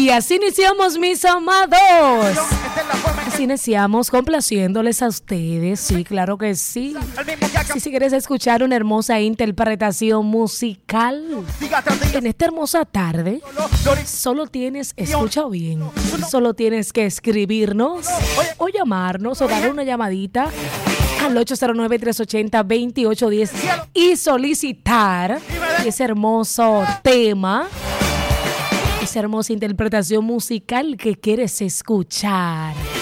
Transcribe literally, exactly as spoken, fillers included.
Y así iniciamos, mis amados. Así iniciamos complaciéndoles a ustedes. Sí, claro que sí. Sí, si quieres escuchar una hermosa interpretación musical en esta hermosa tarde, solo tienes, escucha bien, solo tienes que escribirnos o llamarnos o dar una llamadita al ocho cero nueve, tres ocho cero, dos ocho uno cero y solicitar ese hermoso tema, esa hermosa interpretación musical que quieres escuchar.